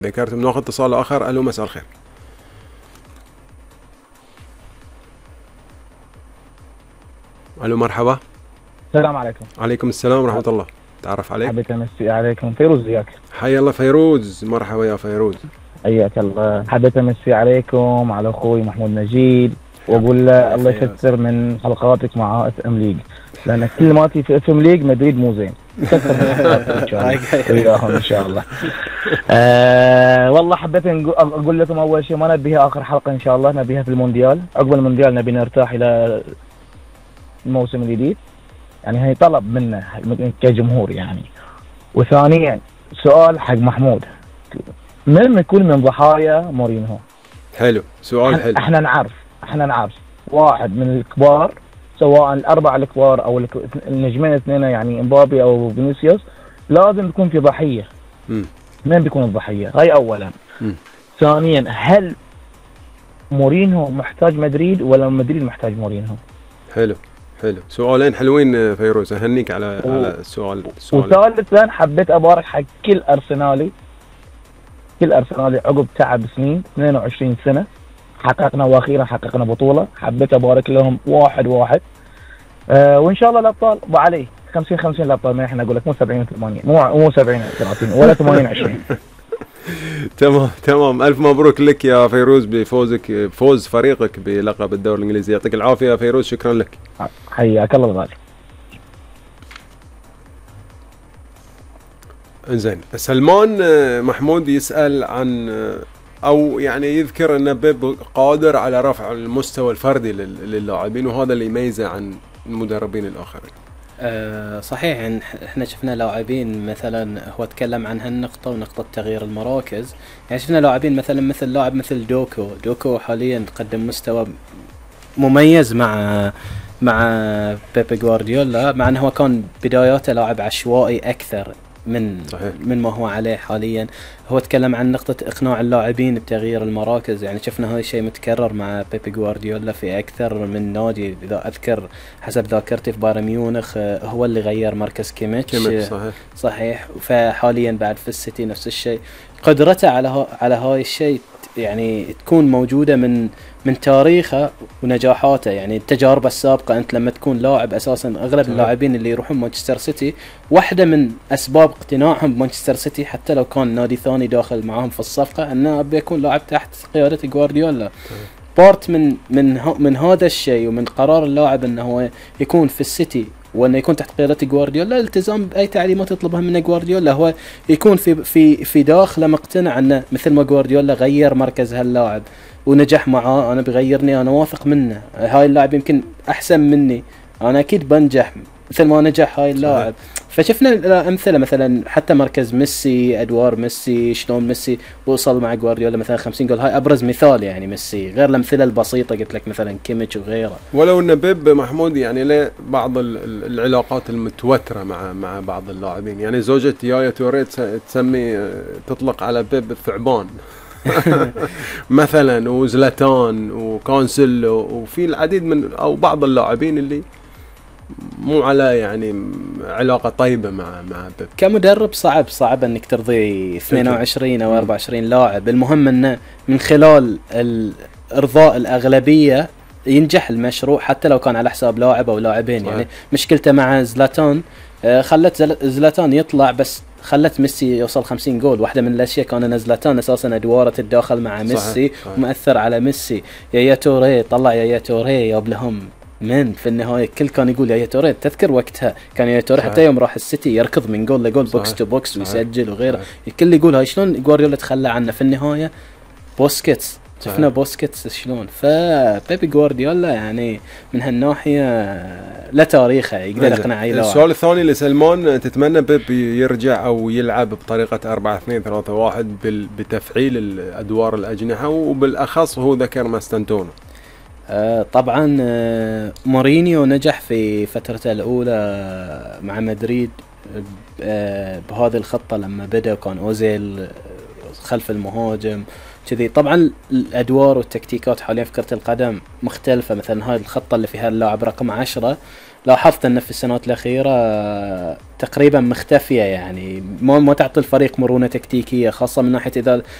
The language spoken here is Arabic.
ذكرت بناخذ اتصال اخر. الو مساء الخير. الو مرحبا. السلام عليكم. عليكم السلام ورحمة الله. تعرف عليك. حبيت امسي عليكم. فيروز وياك. حي الله فيروز. مرحبا يا فيروز. حياك الله. حبيت امسي عليكم على اخوي محمود نجيب واقول له الله يكثر من حلقاتك مع اف ام ليج، لان كل ما في اف ام ليج مدريد مو زين. كثر من حلقاتك وياهم ان شاء الله. والله حبيت اقول لكم اول شيء ما نبيها اخر حلقه ان شاء الله، نبيها في المونديال. عقب المونديال نبي نرتاح الى الموسم الجديد، يعني هي طلب منا كجمهور يعني. وثانيا سؤال حق محمود، من يكون من ضحايا مورينهو؟ حلو، سؤال حلو. احنا نعرف واحد من الكبار، سواء الاربعه الكبار او النجمين الاثنين يعني امبابي او فينيسيوس، لازم يكون في ضحيه. من بيكون الضحيه؟ هاي اولا. ثانيا، هل مورينهو محتاج مدريد ولا مدريد محتاج مورينهو؟ حلو، سؤالين حلوين فيروز، اهنيك على السؤال. وثالثا حبيت ابارك حق كل ارسنالي عقب تعب سنين 22 سنه حققنا، واخيرا حققنا بطوله. حبيت ابارك لهم واحد وان شاء الله الابطال وعليه 50-50 الابطال. ما احنا نقول لك مو 70-80، مو 70-30 ولا 80-20. تمام. الف مبروك لك يا فيروز بفوزك، بفوز فريقك بلقب الدوري الانجليزي. يعطيك العافيه يا فيروز، شكرا لك. حياك الله الغالي. انزين، سلمان محمود يسأل عن او يعني يذكر ان بيب قادر على رفع المستوى الفردي للاعبين، وهذا اللي يميزه عن المدربين الاخرين. صحيح. احنا شفنا لاعبين مثلا، هو تكلم عن هالنقطة ونقطة تغيير المراكز. يعني شفنا لاعبين مثلا مثل لاعب مثل دوكو حاليا قدم مستوى مميز مع بيب غوارديولا، مع انه هو كان بداياته لاعب عشوائي اكثر من ما هو عليه حاليا. هو تكلم عن نقطة إقناع اللاعبين بتغيير المراكز. يعني شفنا هذا الشيء متكرر مع بيب غوارديولا في أكثر من نادي. إذا أذكر حسب ذاكرتي في بايرن ميونخ هو اللي غير مركز كيميتش. صحيح. فحاليا بعد في السيتي نفس الشيء. قدرته على هاي الشيء يعني تكون موجودة من تاريخه ونجاحاته، يعني التجارب السابقة. أنت لما تكون لاعب أساسا، أغلب اللاعبين اللي يروحون مانشستر سيتي واحدة من أسباب اقتناعهم بمانشستر سيتي حتى لو كان نادي ثاني داخل معهم في الصفقة، أنه بيكون لاعب تحت قيادة غوارديولا. بارت من هذا الشيء ومن قرار اللاعب أنه هو يكون في السيتي وانه يكون تحت قيادة غوارديولا، الالتزام باي تعليمات يطلبها منه غوارديولا. هو يكون في داخله مقتنع انه مثل ما غوارديولا غير مركز هاللاعب ونجح معاه، انا بغيرني، انا واثق منه. هاي اللاعب يمكن احسن مني، انا اكيد بنجح مثل ما نجح هاي اللاعب. فشفنا امثله مثلا حتى مركز ميسي، ادوار ميسي، شلون ميسي وصل مع غوارديولا مثلا 50 جول. هاي ابرز مثال يعني ميسي، غير الامثله البسيطه قلت لك مثلا كيميتش وغيره. ولو ان بيب محمود يعني له بعض العلاقات المتوتره مع بعض اللاعبين. يعني زوجة يايا توريه تسمي تطلق على بيب الثعبان مثلا، وزلاتان وكانسيلو، وفي العديد من او بعض اللاعبين اللي مو على يعني علاقة طيبة مع بيب. كمدرب صعب انك ترضي 22 او 24 لاعب. المهم انه من خلال ارضاء الاغلبية ينجح المشروع حتى لو كان على حساب لاعب او لاعبين. يعني مشكلته مع زلاتان خلت زلاتان يطلع، بس خلت ميسي يوصل 50 جول. واحدة من الاشياء كان زلاتان اساسا ادواره الداخل مع ميسي ومؤثر على ميسي. يا توريه طلع يا توريه ياب لهم من في النهاية الكل كان يقول يا توريه. تذكر وقتها كان يا توريه حتى يوم راح السيتي يركض من جول لجول، بوكس تو بوكس ويسجل وغيره. الكل يقول هاي شلون غوارديولا تخلى عنه. في النهاية بوسكيتس، شفنا بوسكيتس شلون. فبيب غوارديولا يعني من هالناحية لا تاريخه يقدر يقنع اي لاعب. السؤال الثاني لسلمان، تتمنى بيب يرجع او يلعب بطريقة 4-2-3-1 بتفعيل الادوار الاجنحة، وبالاخص هو ذكر ماستنتونو. طبعا مورينيو نجح في فترته الأولى مع مدريد بهذه الخطة لما بدأ، وكان أوزيل خلف المهاجم كذي. طبعا الأدوار والتكتيكات حاليا في كرة القدم مختلفة. مثلا هاي الخطة اللي فيها اللاعب رقم 10 لاحظت أن في السنوات الأخيرة تقريبا مختفية، يعني ما تعطي الفريق مرونة تكتيكية، خاصة من ناحية إذا